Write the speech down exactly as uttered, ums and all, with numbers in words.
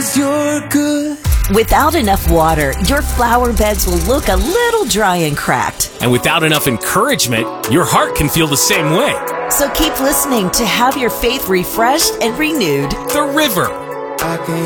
'cause you're good. Without enough water, your flower beds will look a little dry and cracked. And without enough encouragement, your heart can feel the same way. So keep listening to have your faith refreshed and renewed. The River. I can